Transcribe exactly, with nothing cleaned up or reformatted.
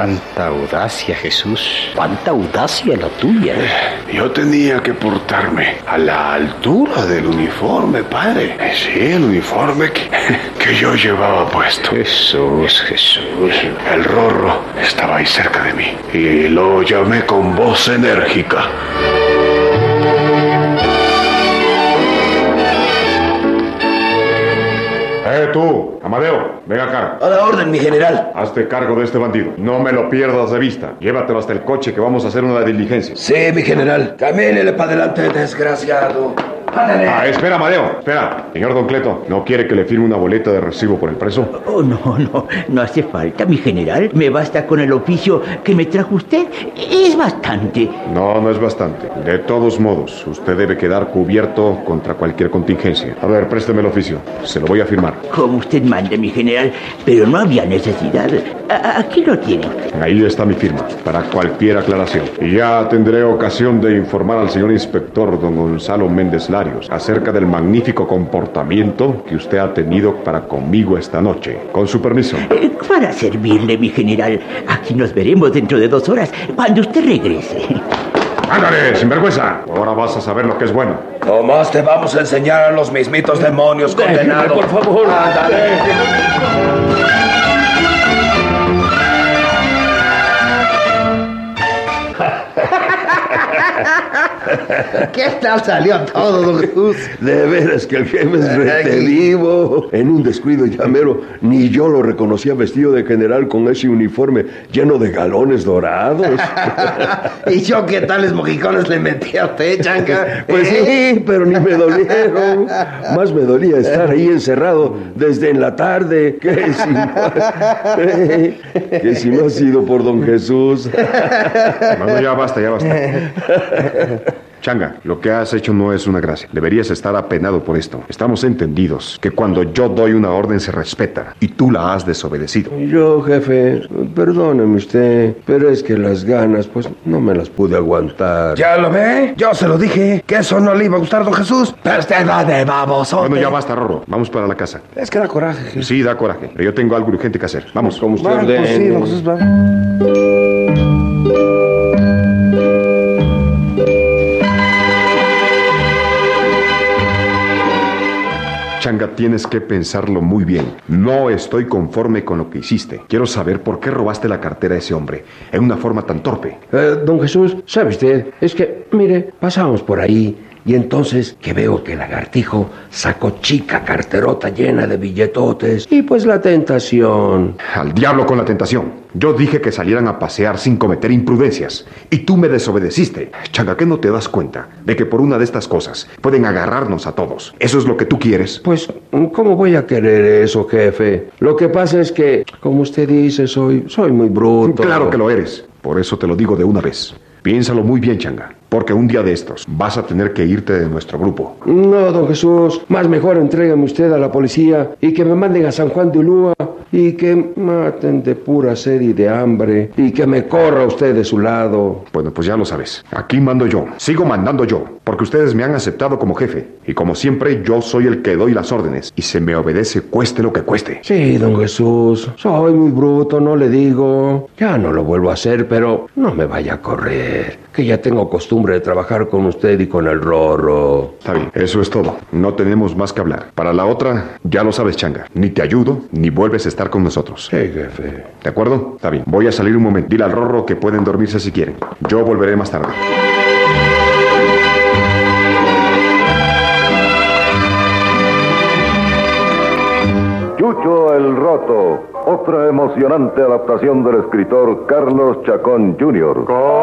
Cuánta audacia, Jesús. Cuánta audacia la tuya. Yo tenía que portarme a la altura del uniforme, padre. Sí, el uniforme que, que yo llevaba puesto. Jesús, Jesús. El Rorro estaba ahí cerca de mí y lo llamé con voz enérgica. ¡Eh, tú! Amadeo, ven acá. A la orden, mi general. Hazte cargo de este bandido. No me lo pierdas de vista. Llévatelo hasta el coche que vamos a hacer una diligencia. Sí, mi general. Camínele para adelante, desgraciado. ¡Ándale! Ah, espera, Amadeo. Espera. Señor Don Cleto, ¿no quiere que le firme una boleta de recibo por el preso? Oh, no, no. No hace falta, mi general. Me basta con el oficio que me trajo usted. Es bastante. No, no es bastante. De todos modos, usted debe quedar cubierto contra cualquier contingencia. A ver, présteme el oficio. Se lo voy a firmar. Como usted mande, mi general. Pero no había necesidad. A- aquí lo tiene. Ahí está mi firma, para cualquier aclaración. Y ya tendré ocasión de informar al señor inspector don Gonzalo Méndez Larios acerca del magnífico comportamiento que usted ha tenido para conmigo esta noche. Con su permiso. Eh, para servirle, mi general. Aquí nos veremos dentro de dos horas, cuando usted regrese. ¡Ándale, sinvergüenza! Ahora vas a saber lo que es bueno. Nomás te vamos a enseñar a los mismitos demonios, condenado. Por favor. Ándale. ¿Qué tal salió todo, don Jesús? De veras que el jefe es rete vivo. En un descuido llamero, ni yo lo reconocía vestido de general con ese uniforme lleno de galones dorados. ¿Y yo qué tales mojicones le metí a usted, Changa? Pues sí, pero ni me dolieron. Más me dolía estar ahí encerrado desde en la tarde. Que si no, que si no ha sido por don Jesús. Bueno, ya basta, ya basta. Changa, lo que has hecho no es una gracia. Deberías estar apenado por esto. Estamos entendidos que cuando yo doy una orden se respeta y tú la has desobedecido. Yo, jefe, perdóneme usted, pero es que las ganas, pues, no me las pude aguantar. ¿Ya lo ve? Yo se lo dije, que eso no le iba a gustar, don Jesús. Pero usted va de babosote. Bueno, ya basta, Rorro. Vamos para la casa. Es que da coraje, jefe. Sí, da coraje, pero yo tengo algo urgente que hacer. Vamos. Como usted Va, ordene. pues sí, don Jesús, va. Changa, tienes que pensarlo muy bien. No estoy conforme con lo que hiciste. Quiero saber por qué robaste la cartera a ese hombre en una forma tan torpe. Eh, don Jesús, ¿sabe usted? Es que, mire, pasamos por ahí y entonces que veo que el lagartijo sacó chica carterota llena de billetotes y pues la tentación. Al diablo con la tentación. Yo dije que salieran a pasear sin cometer imprudencias y tú me desobedeciste. Changa, ¿qué no te das cuenta de que por una de estas cosas pueden agarrarnos a todos? ¿Eso es lo que tú quieres? Pues, ¿cómo voy a querer eso, jefe? Lo que pasa es que, como usted dice, soy, soy muy bruto. Claro que lo eres. Por eso te lo digo de una vez. Piénsalo muy bien, Changa, porque un día de estos vas a tener que irte de nuestro grupo. No, don Jesús, más mejor entrégame usted a la policía y que me manden a San Juan de Ulúa y que maten de pura sed y de hambre y que me corra usted de su lado. Bueno, pues ya lo sabes. Aquí mando yo. Sigo mandando yo, porque ustedes me han aceptado como jefe. Y como siempre, yo soy el que doy las órdenes y se me obedece cueste lo que cueste. Sí, don Jesús, soy muy bruto, no le digo. Ya no lo vuelvo a hacer, pero no me vaya a correr, que ya tengo costumbre de trabajar con usted y con el Rorro. Está bien, eso es todo. No tenemos más que hablar. Para la otra, ya lo sabes, Changa. Ni te ayudo, ni vuelves a estar con nosotros. Sí, jefe. ¿De acuerdo? Está bien. Voy a salir un momento. Dile al Rorro que pueden dormirse si quieren. Yo volveré más tarde. Chucho el Roto, otra emocionante adaptación del escritor Carlos Chacón junior